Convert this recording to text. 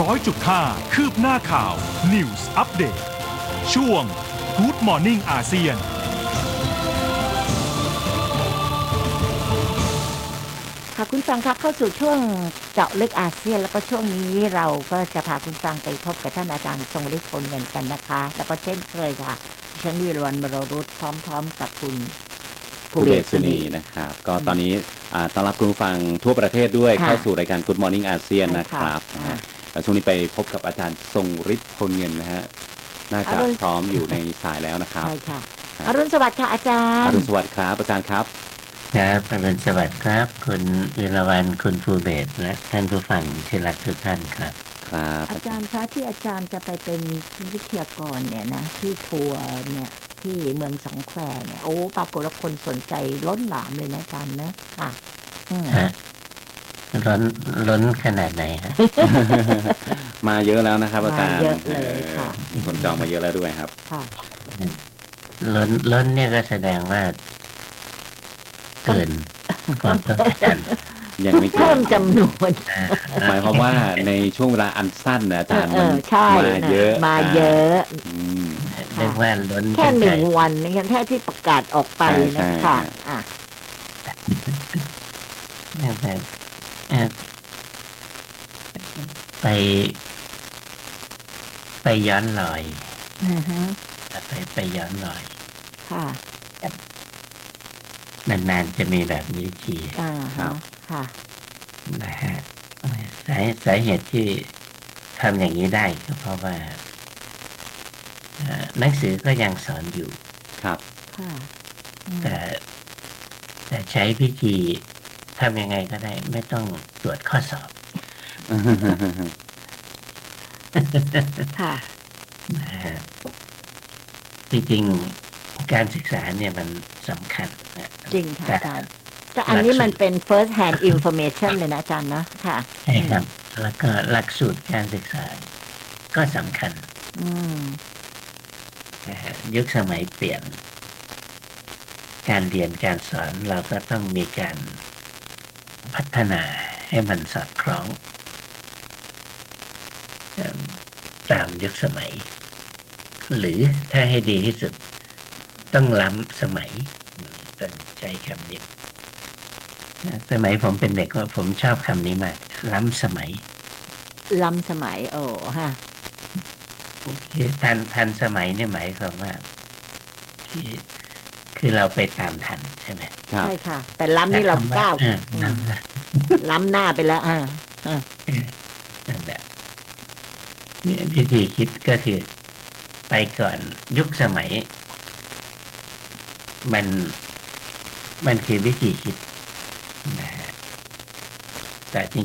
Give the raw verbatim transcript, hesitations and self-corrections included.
ร้อยจุดห้าคืบหน้าข่าว News Update ช่วง Good Morning อาเซียนค่ะคุณฟังครับเข้าสู่ช่วงเจาะลึกอาเซียนแล้วก็ช่วงนี้เราก็จะพาคุณฟังไปพบกับท่านอาจารย์ทรงฤทธิ์พลเงินกันนะคะแล้วก็เช่นเคยค่ะฉันวิรวรรณ มโรรุตพร้อมๆกับคุณภูเบศนีนะครับก็ตอนนี้ต้อนรับคุณผู้ฟังทั่วประเทศด้วยเข้าสู่รายการ Good Morning อาเซียนนะครับแล้วช่วงนี้ไปพบกับอาจารย์ทรงฤทธิ์พลเงินนะฮะน่าจะพร้อมอยู่ในสายแล้วนะครับใช่ค่ะอรุณสวัสดิ์ค่ะอาจารย์อรุณสวัสดิ์ครับอาจารย์ครับครับอรุณสวัสดิ์ครับคุณวิรวรรณคุณภูเบศและท่านผู้ฟังที่รักทุกท่านครับครับอาจารย์คะที่อาจารย์จะไปเป็นวิทยากรเนี่ยนะที่ทัวร์เนี่ยที่เมืองสองแควเนี่ยโอ้ปรากฏว่าคนสนใจล้นหลามเลยนะอาจารย์นะค่ะฮะล้นล้นขนาดไหนฮะมาเยอะแล้วนะครับอาจารย์เยอะเลยค่ะคนจองมาเยอะแล้วด้วยครับค่ะล้นล้นเนี่ยก็แสดงว่าเกินความต้องการยังไม่เพิ่มจำนวนหมายความว่าในช่วงเวลาอันสั้นนะอาจารย์มันมาเยอะมาเยอะเรียกว่าล้นแค่หนึ่งวันนี่แค่ที่ประกาศออกไปนะคะอ่ะไปไปย้อนรอยไปไปย้อนรอยค่ะนานๆจะมีแบบนี้ทีครับค่ะนะฮะสาสาเหตุที่ทำอย่างนี้ได้ก็เพราะว่าหนังสือก็ยังสอนอยู่ครับค่ะแต่แต่ใช้วิธีทำยังไงก็ได้ไม่ต้องตรวจข้อสอบค่ะจริงๆการศึกษาเนี่ยมันสำคัญจริงค่ะอาจารย์แต่อันนี้มันเป็น first hand information เลยนะอาจารย์นะค่ะใช่ครับแล้วก็หลักสูตรการศึกษาก็สำคัญยุคสมัยเปลี่ยนการเรียนการสอนเราก็ต้องมีการพัฒนาให้มันสอดคล้องตามยุคสมัยหรือถ้าให้ดีที่สุดต้องล้ำสมัยต้องใช้คำนี้สมัยผมเป็นเด็กว่าผมชอบคำนี้มากล้ำสมัยล้ำสมัยโอ้ฮะโอเคทันทันสมัยเนี่ยหมายความว่าคือคือเราไปตามทันใช่ไหมใช่ค่ะแต่ล้ำนี่เราก้าวล้ำหน้าไปแล้วอ่านั่นแหละวิธีคิดก็คือไปก่อนยุคสมัยมันมันคือวิธีคิดนะฮะแต่จ